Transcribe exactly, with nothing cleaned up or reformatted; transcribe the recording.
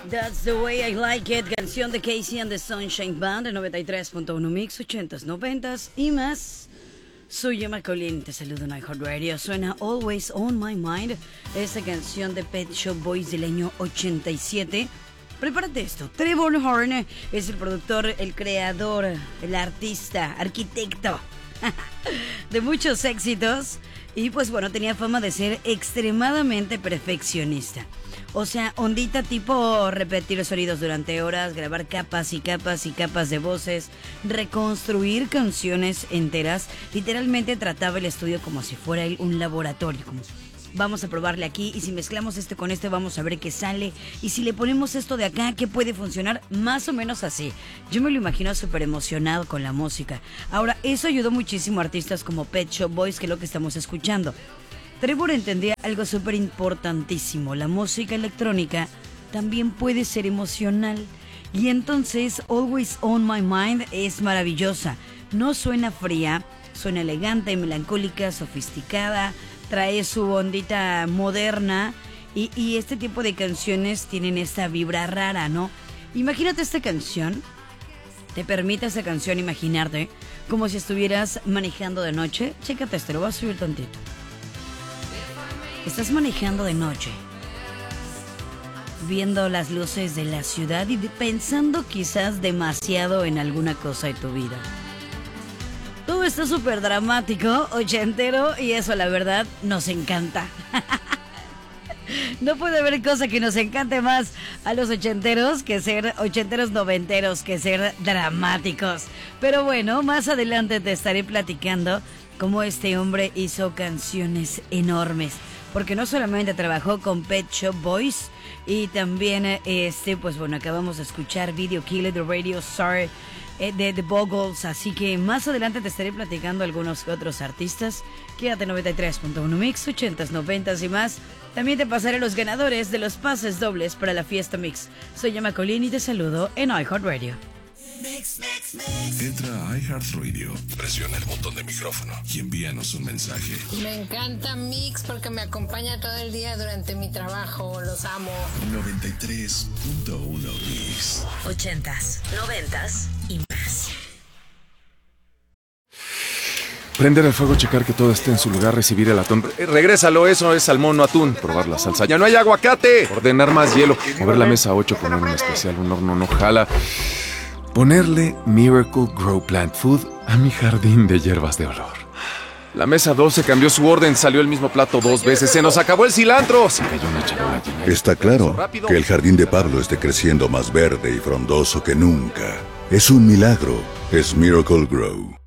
That's the way I like it. Canción de Casey and the Sunshine Band de noventa y tres punto uno Mix, ochentas, noventas y más. Soy Emma Colín, te saludo en iHeartRadio. Suena Always On My Mind, esta canción de Pet Shop Boys del año ochenta y siete. Prepárate esto, Trevor Horn es el productor, el creador, el artista, arquitecto de muchos éxitos. Y pues bueno, tenía fama de ser extremadamente perfeccionista. O sea, ondita tipo repetir sonidos durante horas, grabar capas y capas y capas de voces, reconstruir canciones enteras. Literalmente trataba el estudio como si fuera un laboratorio, como vamos a probarle aquí y si mezclamos este con este vamos a ver qué sale. Y si le ponemos esto de acá, ¿qué puede funcionar? Más o menos así. Yo me lo imagino súper emocionado con la música. Ahora, eso ayudó muchísimo a artistas como Pet Shop Boys, que es lo que estamos escuchando. Trevor entendía algo súper importantísimo. La música electrónica también puede ser emocional. Y entonces, Always On My Mind es maravillosa. No suena fría, suena elegante, melancólica, sofisticada. Trae su ondita moderna y, y este tipo de canciones tienen esta vibra rara, ¿no? Imagínate esta canción, te permite esta canción imaginarte como si estuvieras manejando de noche. Chécate esto, lo voy a subir tantito. Estás manejando de noche, viendo las luces de la ciudad y pensando quizás demasiado en alguna cosa de tu vida. Todo está súper dramático, ochentero, y eso la verdad nos encanta. No puede haber cosa que nos encante más a los ochenteros que ser ochenteros noventeros, que ser dramáticos. Pero bueno, más adelante te estaré platicando cómo este hombre hizo canciones enormes. Porque no solamente trabajó con Pet Shop Boys, y también, este, pues bueno, acabamos de escuchar Video Killer de Radio Star, de The Boggles, así que más adelante te estaré platicando algunos otros artistas. Quédate en noventa y tres punto uno Mix, ochentas, noventas y más. También te pasaré los ganadores de los pases dobles para la fiesta Mix. Soy Emma Colín y te saludo en iHeartRadio. Mix, mix, mix. Entra a iHeartRadio, presiona el botón de micrófono y envíanos un mensaje. Me encanta Mix porque me acompaña todo el día durante mi trabajo. Los amo. noventa y tres punto uno Mix. Ochentas, noventas y más. Prender el fuego, checar que todo esté en su lugar, recibir el atún. Eh, regrésalo, eso es salmón, no atún. Probar la salsa. ¡Ya no hay aguacate! Ordenar más hielo. Mover la mesa a ocho, poner un especial, un horno no jala. Ponerle Miracle Grow Plant Food a mi jardín de hierbas de olor. La mesa doce cambió su orden, salió el mismo plato dos veces. ¡Se nos acabó el cilantro! Se cayó una charola llena de- Está claro que el jardín de Pablo esté creciendo más verde y frondoso que nunca. Es un milagro. Es Miracle Grow.